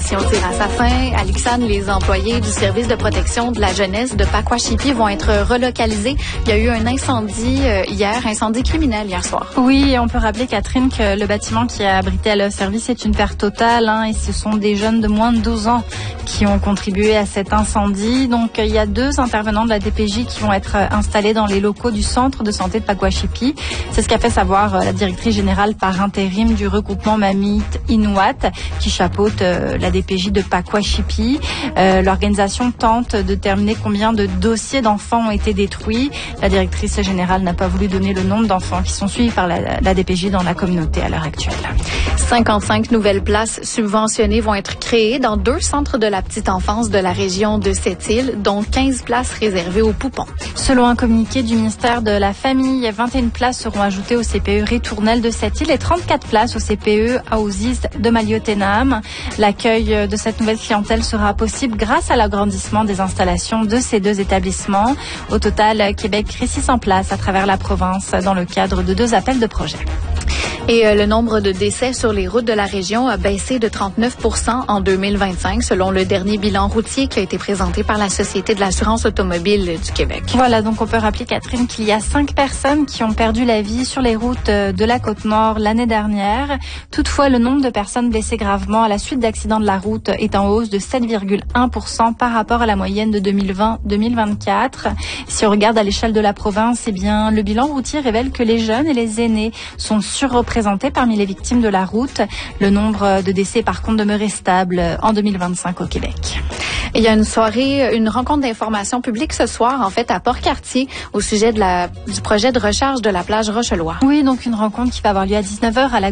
émission tire à sa fin. Alexandre, les employés du service de protection de la jeunesse de Pacoashippi vont être relocalisés. Il y a eu un incendie incendie criminel hier soir. Oui, et on peut rappeler, Catherine, que le bâtiment qui a abrité le service est une perte totale, et ce sont des jeunes de moins de 12 ans qui ont contribué à cet incendie. Donc, il y a 2 intervenants de la DPJ qui vont être installés dans les locaux du centre de santé de Pacoashippi. C'est ce qu'a fait savoir la directrice générale par intérim du regroupement Mamite Inuat qui chapeaute la DPJ de Pacoashippi. L'organisation tente de déterminer combien de dossiers d'enfants ont été détruits. La directrice générale n'a pas voulu donner le nombre d'enfants qui sont suivis par la DPJ dans la communauté à l'heure actuelle. 55 nouvelles places subventionnées vont être créées dans 2 centres de la petite enfance de la région de Sept-Îles, dont 15 places réservées aux poupons. Selon un communiqué du ministère de la Famille, 21 places seront ajoutées au CPE Ritournelle de Sept-Îles et 34 places au CPE Aouziz de Maliotenam. L'accueil de cette nouvelle clientèle sera possible grâce à l'agrandissement des installations de ces 2 établissements. Au total, Québec crée 600 places à travers la province dans le cadre de 2 appels de projet. Et le nombre de décès sur les routes de la région a baissé de 39% en 2025, selon le dernier bilan routier qui a été présenté par la Société de l'assurance automobile du Québec. Voilà, donc on peut rappeler, Catherine, qu'il y a 5 personnes qui ont perdu la vie sur les routes de la Côte-Nord l'année dernière. Toutefois, le nombre de personnes blessées gravement à la suite d'accidents de la route est en hausse de 7,1% par rapport à la moyenne de 2020-2024. Si on regarde à l'échelle de la province, le bilan routier révèle que les jeunes et les aînés sont surreprésentés parmi les victimes de la route. Le nombre de décès, par contre, demeurait stable en 2025 au Québec. Il y a une rencontre d'information publique ce soir, en fait, à Port-Cartier, au sujet du projet de recharge de la plage Rochelois. Oui, donc une rencontre qui va avoir lieu à 19h à la